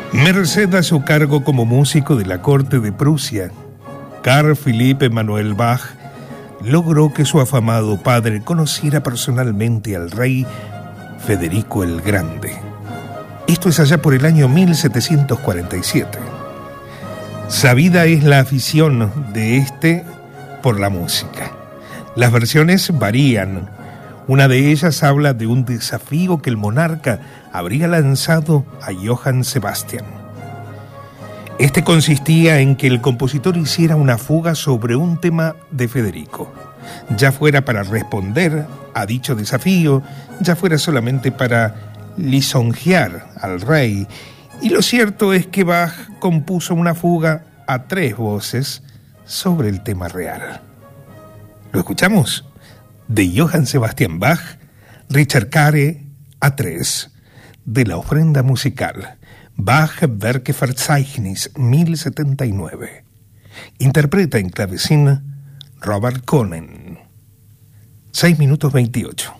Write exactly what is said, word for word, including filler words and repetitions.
Merced a su cargo como músico de la corte de Prusia, Carl Philipp Emanuel Bach logró que su afamado padre conociera personalmente al rey Federico el Grande. Esto es allá por el año mil setecientos cuarenta y siete. Sabida es la afición de este por la música. Las versiones varían. Una de ellas habla de un desafío que el monarca habría lanzado a Johann Sebastian. Este consistía en que el compositor hiciera una fuga sobre un tema de Federico, ya fuera para responder a dicho desafío, ya fuera solamente para lisonjear al rey. Y lo cierto es que Bach compuso una fuga a tres voces sobre el tema real. ¿Lo escuchamos? De Johann Sebastian Bach, Richard Care A tres, de la ofrenda musical Bach Werkverzeichnis mil setenta y nueve. Interpreta en clavecín Robert Konen. seis minutos veintiocho.